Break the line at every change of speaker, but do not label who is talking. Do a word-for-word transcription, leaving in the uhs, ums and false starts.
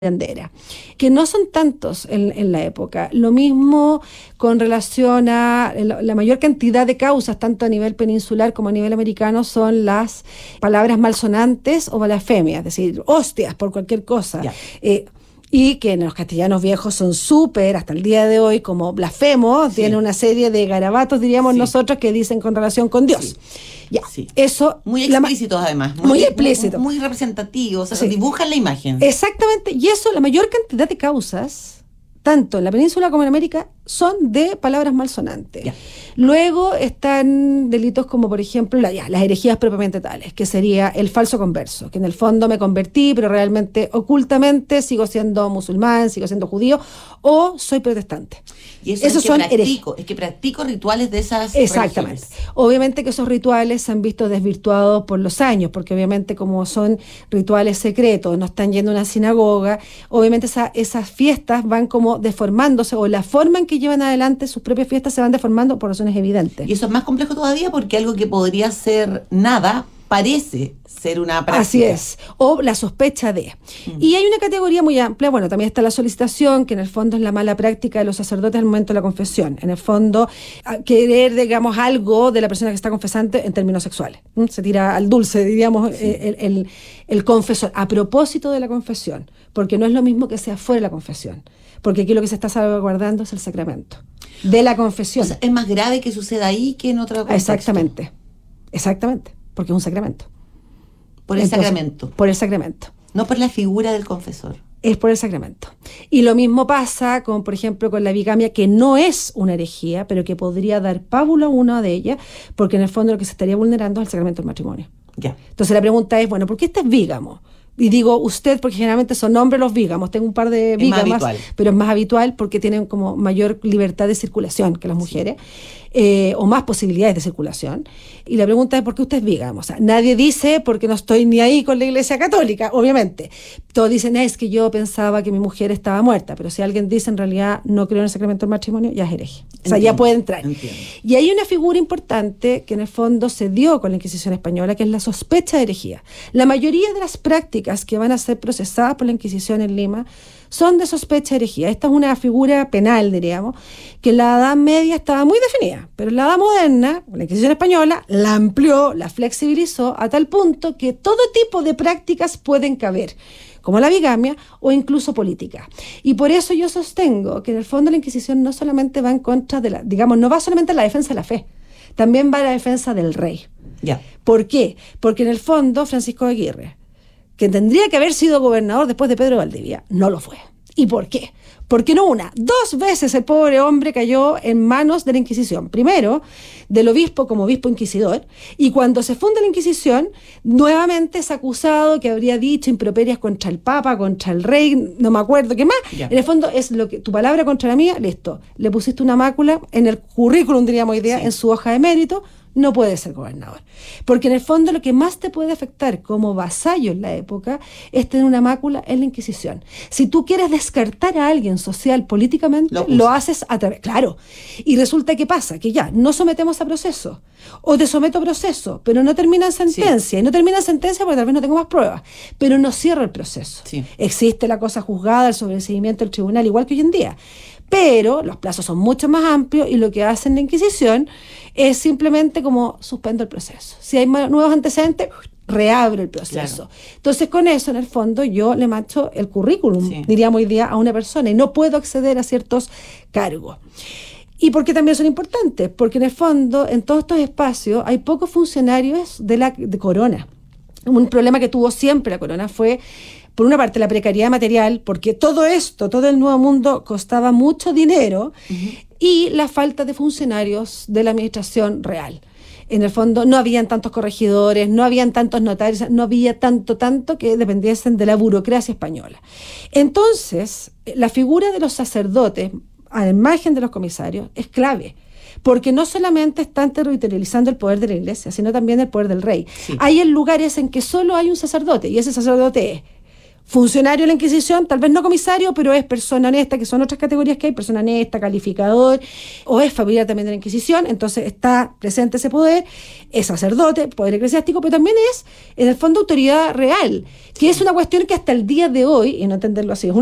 curandera, que no son tantos en, en la época. Lo mismo con relación a la, la mayor cantidad de causas, tanto a nivel peninsular como a nivel americano, son las palabras malsonantes o blasfemias, es decir, hostias por cualquier cosa. Eh, y que en los castellanos viejos son súper, hasta el día de hoy, como blasfemos, sí. Tienen una serie de garabatos, diríamos sí. nosotros, que dicen con relación con Dios. Sí. Ya,
sí.
Eso...
Muy explícitos
la,
además.
Muy, muy explícitos.
Muy, muy representativos, o sea, sí. dibujan la imagen.
Exactamente, y eso, la mayor cantidad de causas, tanto en la península como en América, son de palabras malsonantes. Ya. Luego están delitos como, por ejemplo, la, ya, las herejías propiamente tales, que sería el falso converso, que en el fondo me convertí, pero realmente ocultamente sigo siendo musulmán, sigo siendo judío, o soy protestante.
Y eso es que, practico, es que practico rituales de esas
Exactamente. Religiones. Obviamente que esos rituales se han visto desvirtuados por los años, porque obviamente como son rituales secretos, no están yendo a una sinagoga, obviamente esa, esas fiestas van como deformándose, o la forma en que llevan adelante sus propias fiestas se van deformando por razones evidentes.
Y eso es más complejo todavía porque algo que podría ser nada parece ser una práctica.
Así es, o la sospecha de. Mm. Y hay una categoría muy amplia, bueno, también está la solicitación, que en el fondo es la mala práctica de los sacerdotes al momento de la confesión. En el fondo, querer, digamos, algo de la persona que está confesante en términos sexuales. ¿Mm? Se tira al dulce, diríamos, sí. el, el, el confesor, a propósito de la confesión, porque no es lo mismo que sea fuera de la confesión, porque aquí lo que se está salvaguardando es el sacramento de la confesión.
O sea, es más grave que suceda ahí que en otro contexto.
Exactamente, exactamente, porque es un sacramento.
Por el Entonces, sacramento.
Por el sacramento.
No por la figura del confesor.
Es por el sacramento. Y lo mismo pasa con, por ejemplo, con la bigamia, que no es una herejía, pero que podría dar pábulo a una de ellas, porque en el fondo lo que se estaría vulnerando es el sacramento del matrimonio.
Ya.
Entonces la pregunta es, bueno, ¿por qué este es bígamo? Y digo usted porque generalmente son hombres los bígamos. Tengo un par de bígamas, pero es más habitual porque tienen como mayor libertad de circulación que las mujeres, sí. eh, o más posibilidades de circulación. Y la pregunta es, ¿por qué usted es bígamo? O sea, nadie dice porque no estoy ni ahí con la Iglesia Católica, obviamente. Todos dicen, es que yo pensaba que mi mujer estaba muerta, pero si alguien dice en realidad no creo en el sacramento del matrimonio, ya es hereje. O sea, entiendo, ya puede entrar.
Entiendo.
Y hay una figura importante que en el fondo se dio con la Inquisición española, que es la sospecha de herejía. La mayoría de las prácticas que van a ser procesadas por la Inquisición en Lima son de sospecha de herejía. Esta es una figura penal, diríamos, que en la Edad Media estaba muy definida, pero en la Edad Moderna, la Inquisición española la amplió, la flexibilizó a tal punto que todo tipo de prácticas pueden caber, como la bigamia o incluso política. Y por eso yo sostengo que en el fondo la Inquisición no solamente va en contra de la, digamos, no va solamente en la defensa de la fe, también va en la defensa del rey.
Ya.
¿Por qué? Porque en el fondo Francisco de Aguirre, que tendría que haber sido gobernador después de Pedro de Valdivia, no lo fue. ¿Y por qué? Porque no una, dos veces el pobre hombre cayó en manos de la Inquisición. Primero, del obispo como obispo inquisidor, y cuando se funda la Inquisición, nuevamente es acusado que habría dicho improperias contra el Papa, contra el rey, no me acuerdo qué más. Ya. En el fondo es lo que tu palabra contra la mía, listo. Le pusiste una mácula en el currículum, diríamos hoy día, sí. en su hoja de mérito, no puede ser gobernador. Porque en el fondo lo que más te puede afectar como vasallo en la época es tener una mácula en la Inquisición. Si tú quieres descartar a alguien social, políticamente, lo, lo haces a través... Claro. Y resulta que pasa, que ya, no sometemos a proceso. O te someto a proceso, pero no termina en sentencia. Sí. Y no termina en sentencia porque tal vez no tengo más pruebas. Pero no cierra el proceso. Sí. Existe la cosa juzgada, el sobreseimiento del tribunal, igual que hoy en día. Pero los plazos son mucho más amplios y lo que hace la Inquisición es simplemente como suspendo el proceso. Si hay nuevos antecedentes, reabre el proceso. Claro. Entonces con eso en el fondo yo le mancho el currículum, sí. diríamos hoy día, a una persona y no puedo acceder a ciertos cargos. ¿Y por qué también son importantes? Porque en el fondo en todos estos espacios hay pocos funcionarios de la de Corona. Un problema que tuvo siempre la Corona fue, por una parte, la precariedad material, porque todo esto, todo el Nuevo Mundo costaba mucho dinero, uh-huh. y la falta de funcionarios de la administración real. En el fondo no habían tantos corregidores, no habían tantos notarios, no había tanto, tanto que dependiesen de la burocracia española. Entonces, la figura de los sacerdotes, al margen de los comisarios, es clave. Porque no solamente están territorializando el poder de la iglesia, sino también el poder del rey. Sí. Hay lugares en que solo hay un sacerdote, y ese sacerdote es funcionario de la Inquisición, tal vez no comisario, pero es persona honesta, que son otras categorías que hay, persona honesta, calificador, o es familiar también de la Inquisición, entonces está presente ese poder, es sacerdote, poder eclesiástico, pero también es, en el fondo, autoridad real, que es una cuestión que hasta el día de hoy, y no entenderlo así, es